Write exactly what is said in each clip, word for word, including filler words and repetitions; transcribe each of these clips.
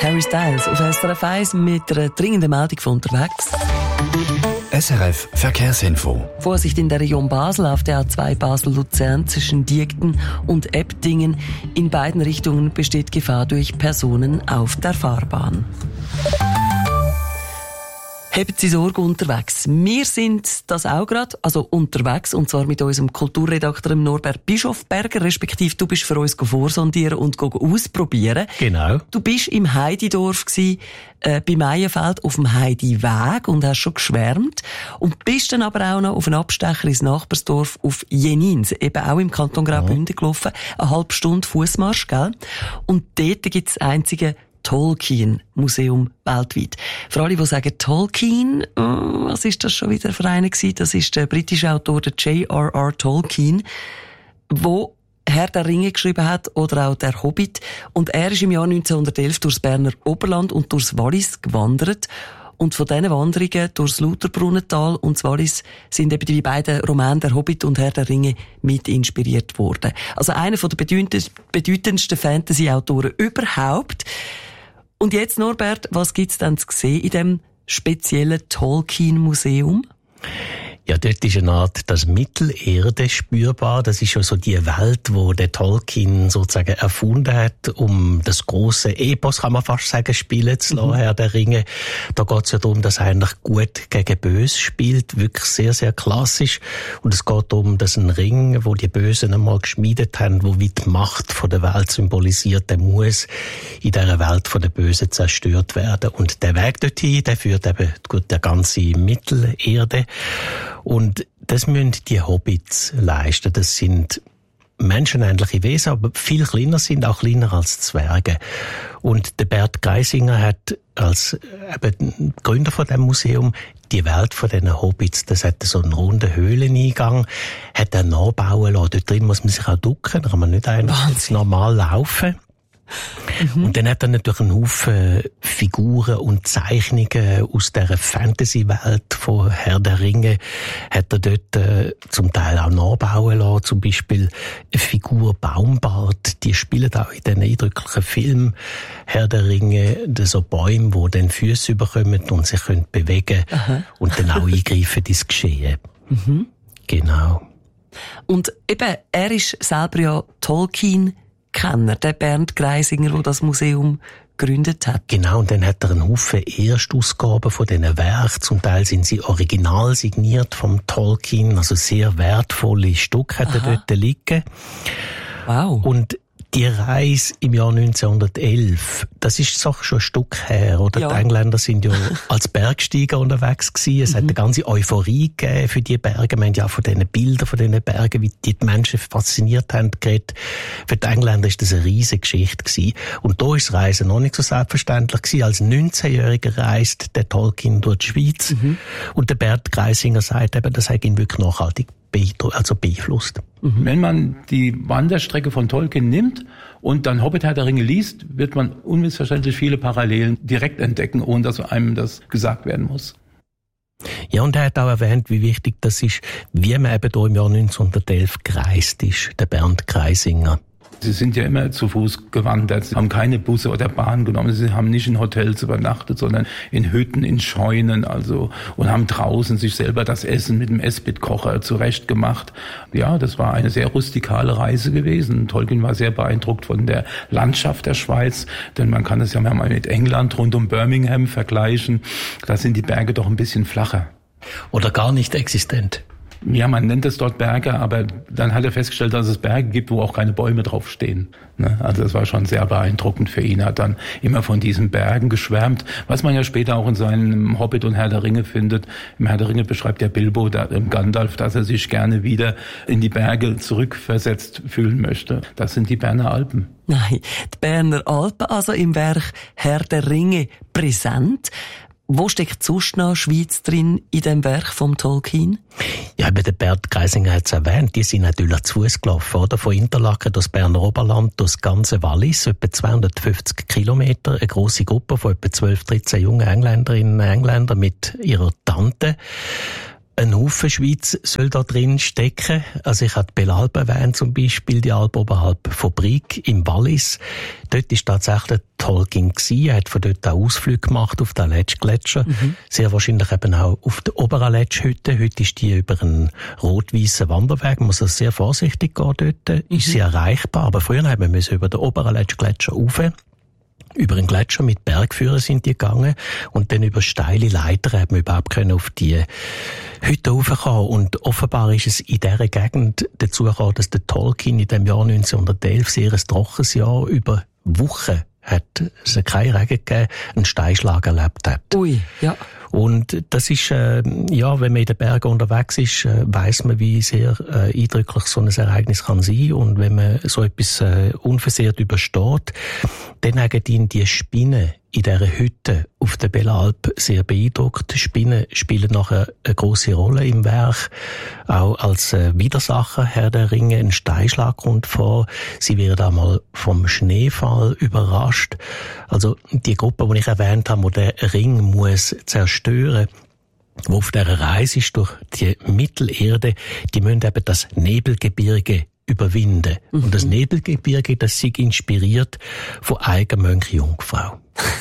Harry Styles auf S R F eins mit einer dringenden Meldung von unterwegs. S R F Verkehrsinfo. Vorsicht in der Region Basel auf der A zwei Basel-Luzern zwischen Diegden und Ebdingen. In beiden Richtungen besteht Gefahr durch Personen auf der Fahrbahn. Haben Sie Sorge unterwegs? Wir sind das auch gerade, also unterwegs, und zwar mit unserem Kulturredakteur Norbert Bischofberger, respektive du bist für uns vorsondieren und ausprobieren. Genau. Du bist im Heididorf gsi, äh, bei Meienfeld auf dem Heidiweg und hast schon geschwärmt und bist dann aber auch noch auf einen Abstecher ins Nachbarsdorf auf Jenins, eben auch im Kanton Graubünden gelaufen, eine halbe Stunde Fußmarsch, gell? Und dort gibt's das einzige Tolkien-Museum weltweit. Für alle, die sagen Tolkien, oh, was ist das schon wieder für einen gewesen? Das ist der britische Autor, der J R R Tolkien, wo Herr der Ringe geschrieben hat oder auch der Hobbit. Und er ist im Jahr neunzehnhundertelf durchs Berner Oberland und durchs Wallis gewandert. Und von diesen Wanderungen durchs Lauterbrunnental und das Wallis sind eben die beiden Romane Der Hobbit und Herr der Ringe mit inspiriert worden. Also einer der bedeutendsten Fantasy-Autoren überhaupt. Und jetzt, Norbert, was gibt's denn zu sehen in dem speziellen Tolkien-Museum? Ja, dort ist eine Art das Mittelerde spürbar. Das ist schon so die Welt, wo der Tolkien sozusagen erfunden hat, um das große Epos, kann man fast sagen, spielen zu lassen, mhm. Herr der Ringe. Da geht es ja darum, dass eigentlich gut gegen Böse spielt, wirklich sehr, sehr klassisch. Und es geht darum, dass ein Ring, wo die Bösen einmal geschmiedet haben, wo wie die Macht von der Welt symbolisiert, der muss in dieser Welt von den Bösen zerstört werden. Und der Weg dorthin, der führt eben gut der ganze Mittelerde. Und das müssen die Hobbits leisten. Das sind menschenähnliche Wesen, aber viel kleiner sind, auch kleiner als Zwerge. Und der Bert Geisinger hat als eben Gründer von dem Museum die Welt von diesen Hobbits, das hat so einen runden Höhleneingang, hat er nachbauen lassen. Dort drin muss man sich auch ducken, da kann man nicht einfach normal laufen. Mhm. Und dann hat er natürlich einen Haufen Figuren und Zeichnungen aus dieser Fantasy-Welt von Herr der Ringe, hat er dort äh, zum Teil auch nachbauen lassen. Zum Beispiel eine Figur Baumbart, die spielen auch in diesen eindrücklichen Film Herr der Ringe, so Bäume, die dann Füße bekommen und sich können bewegen Aha. und dann auch eingreifen ins Geschehen. Mhm. Genau. Und eben, er ist selber ja Tolkien Kenner, der Bernd Greisinger, der das Museum gegründet hat. Genau, und dann hat er einen Haufen Erstausgaben von diesen Werken. Zum Teil sind sie original signiert vom Tolkien, also sehr wertvolle Stücke hat er dort liegen. Wow. Und die Reise im Jahr neunzehnhundertelf, das ist doch schon ein Stück her, oder? Ja. Die Engländer sind ja als Bergsteiger unterwegs gewesen. Es mhm. hat eine ganze Euphorie gegeben für die Berge. Wir haben ja auch von diesen Bildern von diesen Bergen, wie die, die Menschen fasziniert haben, geredet. Für die Engländer ist das eine riesige Geschichte gewesen. Und da ist das Reisen noch nicht so selbstverständlich gewesen. Als neunzehnjähriger reist der Tolkien durch die Schweiz. Mhm. Und der Bert Greisinger sagt eben, das hat ihn wirklich nachhaltig also beeinflusst. Mhm. Wenn man die Wanderstrecke von Tolkien nimmt und dann Hobbit Herr der Ringe liest, wird man unmissverständlich viele Parallelen direkt entdecken, ohne dass einem das gesagt werden muss. Ja, und er hat auch erwähnt, wie wichtig das ist, wie man eben hier im Jahr neunzehnhundertelf gereist ist, der Bernd Greisinger. Sie sind ja immer zu Fuß gewandert, sie haben keine Busse oder Bahn genommen, sie haben nicht in Hotels übernachtet, sondern in Hütten, in Scheunen, also, und haben draußen sich selber das Essen mit dem Esspitkocher zurechtgemacht. Ja, das war eine sehr rustikale Reise gewesen. Tolkien war sehr beeindruckt von der Landschaft der Schweiz, denn man kann es ja mal mit England rund um Birmingham vergleichen. Da sind die Berge doch ein bisschen flacher. Oder gar nicht existent. Ja, man nennt es dort Berge, aber dann hat er festgestellt, dass es Berge gibt, wo auch keine Bäume draufstehen. Also das war schon sehr beeindruckend für ihn. Er hat dann immer von diesen Bergen geschwärmt, was man ja später auch in seinem Hobbit und Herr der Ringe findet. Im Herr der Ringe beschreibt ja Bilbo, im Gandalf, dass er sich gerne wieder in die Berge zurückversetzt fühlen möchte. Das sind die Berner Alpen. Nein, die Berner Alpen, also im Werk Herr der Ringe präsent. Wo steckt sonst noch Schweiz drin in dem Werk vom Tolkien? Ja, eben der Bert Greisinger hat es erwähnt, die sind natürlich zu Fuß gelaufen, oder? Von Interlaken durchs Berner Oberland, durchs ganze Wallis, etwa zweihundertfünfzig Kilometer, eine grosse Gruppe von etwa zwölf, dreizehn jungen Engländerinnen und Engländern mit ihrer Tante. Ein Haufen Schweiz soll da drin stecken. Also ich habe die Belalp erwähnt, zum Beispiel die Alp oberhalb von Brig im Wallis. Dort ist tatsächlich Tolkien gewesen. Er hat von dort auch Ausflüge gemacht auf den Aletsch-Gletscher. Mhm. Sehr wahrscheinlich eben auch auf der Oberaletsch-Hütte. Heute ist die über einen rot-weißen Wanderweg. Man muss also sehr vorsichtig gehen dort. Mhm. Ist sie erreichbar. Aber früher haben wir müssen über den Oberaletsch-Gletscher rauf. Über einen Gletscher mit Bergführern sind die gegangen und dann über steile Leitern haben wir überhaupt können auf die Hütte raufkommen. Und offenbar ist es in dieser Gegend dazu gekommen, dass der Tolkien in dem Jahr neunzehnhundertelf, sehr ein trockenes Jahr, über Wochen hat es keinen Regen gegeben, einen Steinschlag erlebt hat. Ui, ja. Und das ist, äh, ja, wenn man in den Bergen unterwegs ist, äh, weiss man, wie sehr äh, eindrücklich so ein Ereignis kann sein. Und wenn man so etwas äh, unversehrt übersteht, dann haben ihn die Spinnen in dieser Hütte auf der Belalp sehr beeindruckt. Spinnen spielen nachher eine grosse Rolle im Werk. Auch als äh, Widersacher Herr der Ringe, ein Steinschlag kommt vor. Sie werden einmal vom Schneefall überrascht. Also die Gruppe, die ich erwähnt habe, die den Ring muss zerstören, wo auf dieser Reise ist durch die Mittelerde, die müssen eben das Nebelgebirge überwinden. Mhm. Und das Nebelgebirge, das ist inspiriert von Eigenmönch Jungfrau.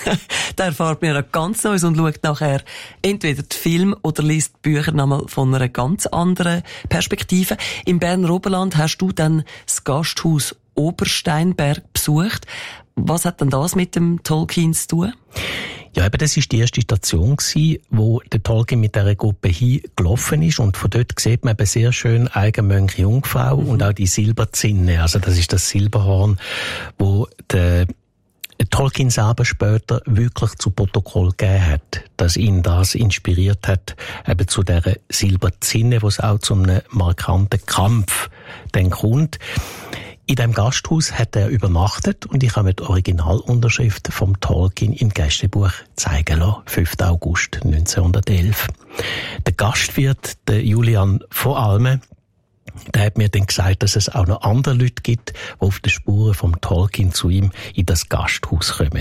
Da erfahrt man ja ganz Neues und schaut nachher entweder die Film oder liest die Bücher nochmal von einer ganz anderen Perspektive. Im Berner Oberland hast du dann das Gasthaus Obersteinberg besucht. Was hat denn das mit dem Tolkien zu tun? Ja, eben, das war die erste Station gewesen, wo der Tolkien mit dieser Gruppe hingelaufen ist. Und von dort sieht man eben sehr schön Eigenmönch Jungfrau mhm. und auch die Silberzinne. Also das ist das Silberhorn, wo der Tolkien selber später wirklich zu Protokoll gegeben hat, dass ihn das inspiriert hat, eben zu dieser Silberzinne, wo es auch zu einem markanten Kampf dann kommt. In diesem Gasthaus hat er übernachtet und ich habe mir die Originalunterschrift vom Tolkien im Gästebuch zeigen lassen, fünften August neunzehnhundertelf. Der Gastwirt, der Julian von Alme, der hat mir dann gesagt, dass es auch noch andere Leute gibt, die auf den Spuren vom Tolkien zu ihm in das Gasthaus kommen.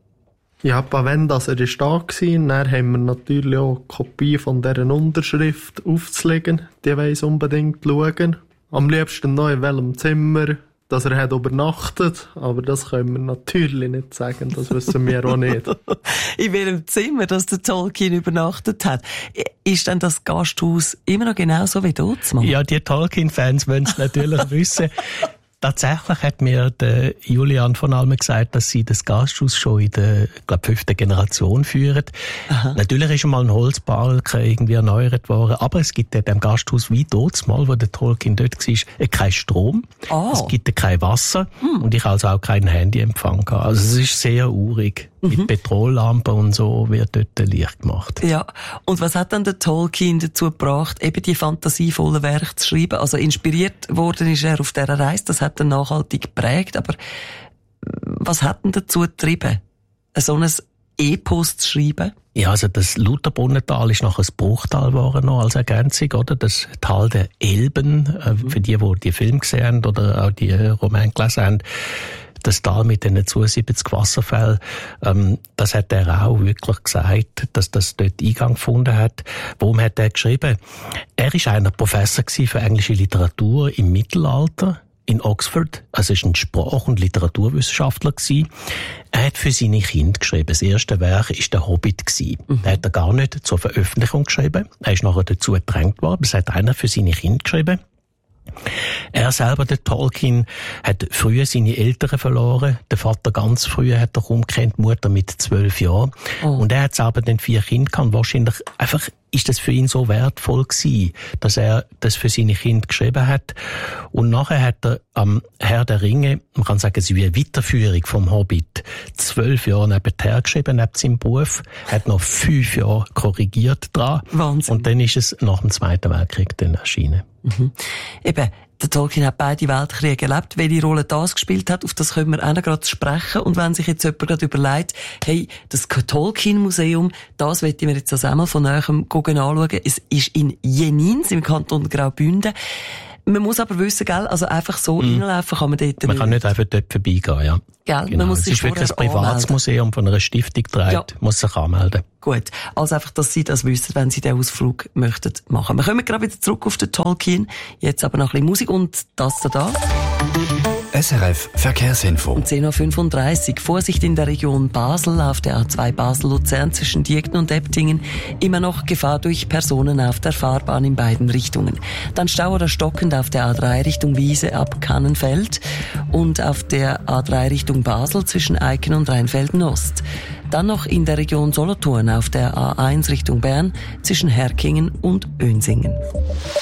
Ja, wenn das er ist da war, dann haben wir natürlich auch eine Kopie von dieser Unterschrift aufzulegen. Die weiss unbedingt schauen. Am liebsten noch in welchem Zimmer, dass er hat übernachtet, aber das können wir natürlich nicht sagen, das wissen wir auch nicht. In welchem Zimmer, dass der Tolkien übernachtet hat? Ist denn das Gasthaus immer noch genauso wie dort? Ja, die Tolkien-Fans wollen es natürlich wissen. Tatsächlich hat mir der Julian von Alme gesagt, dass sie das Gasthaus schon in der, glaub, fünften Generation führen. Aha. Natürlich ist einmal ein Holzbalken irgendwie erneuert worden, aber es gibt in dem Gasthaus wie dort mal, wo der Tolkien dort war, kein Strom, oh. es gibt kein Wasser hm. und ich also auch keinen Handyempfang gehabt. Also es ist sehr urig. Mhm. Mit Petrollampen und so wird dort Licht gemacht. Ja. Und was hat dann der Tolkien dazu gebracht, eben die fantasievollen Werke zu schreiben? Also inspiriert worden ist er auf dieser Reise, das hat er nachhaltig geprägt, aber was hat denn dazu getrieben, so ein Epos zu schreiben? Ja, also das Lutherbrunnental ist nachher das Bruchtal geworden noch als Ergänzung, oder? Das Tal der Elben, mhm. für die, die die Filme gesehen haben oder auch die Romane gelesen haben. Das Tal mit den zweiundsiebzig Wasserfällen, ähm, das hat er auch wirklich gesagt, dass das dort Eingang gefunden hat. Warum hat er geschrieben? Er war einer Professor für englische Literatur im Mittelalter in Oxford, also ist ein Sprach- und Literaturwissenschaftler gewesen. Er hat für seine Kinder geschrieben. Das erste Werk war der Hobbit gewesen. Mhm. Den hat er gar nicht zur Veröffentlichung geschrieben. Er ist nachher dazu gedrängt worden. Das hat einer für seine Kinder geschrieben. Er selber, der Tolkien, hat früher seine Eltern verloren. Der Vater ganz früh hat er umgekannt, die Mutter mit zwölf Jahren. Oh. Und er hat selber dann vier Kinder gehabt. Wahrscheinlich einfach ist das für ihn so wertvoll gewesen, dass er das für seine Kinder geschrieben hat. Und nachher hat er am Herr der Ringe, man kann sagen, es ist wie eine Weiterführung vom Hobbit, zwölf Jahre nebenher geschrieben, neben seinem Beruf, hat noch fünf Jahre korrigiert dran. Wahnsinn. Und dann ist es nach dem Zweiten Weltkrieg dann erschienen. Mhm. Eben, der Tolkien hat beide Weltkriege erlebt. Welche Rolle das gespielt hat, auf das können wir auch noch gerade sprechen. Und wenn sich jetzt jemand gerade überlegt, hey, das Tolkien-Museum, das möchte ich mir jetzt also einmal von näherem anschauen. Es ist in Jenins im Kanton Graubünden. Man muss aber wissen, gell, also einfach so mm. reinlaufen kann man dort Man nicht. kann nicht einfach dort vorbeigehen, ja. Gell, Genau. man muss es sich ist wirklich ein privates anmelden. Museum von einer Stiftung trägt, ja. muss sich anmelden. Gut, also einfach, dass Sie das wissen, wenn Sie den Ausflug möchten machen. Wir kommen gerade wieder zurück auf den Tolkien, jetzt aber noch ein bisschen Musik und das da. S R F Verkehrsinfo. Um zehn Uhr fünfunddreißig. Vorsicht in der Region Basel auf der A zwei Basel-Luzern zwischen Diegden und Eptingen. Immer noch Gefahr durch Personen auf der Fahrbahn in beiden Richtungen. Dann Stau oder stockend auf der A drei Richtung Wiese ab Kannenfeld und auf der A drei Richtung Basel zwischen Eiken und Rheinfelden Ost. Dann noch in der Region Solothurn auf der A eins Richtung Bern zwischen Herkingen und Önsingen.